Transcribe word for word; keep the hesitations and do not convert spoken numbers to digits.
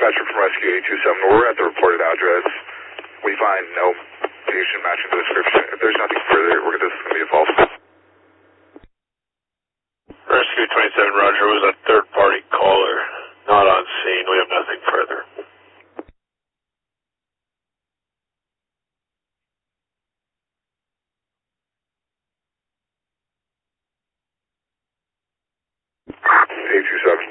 dispatcher from Rescue eight two seven, we're at the reported address. We find no patient matching the description. If there's nothing further, we're this is going to be a false. Rescue twenty-seven, Roger, was a third-party caller. Not on scene. We have nothing further. eight two seven.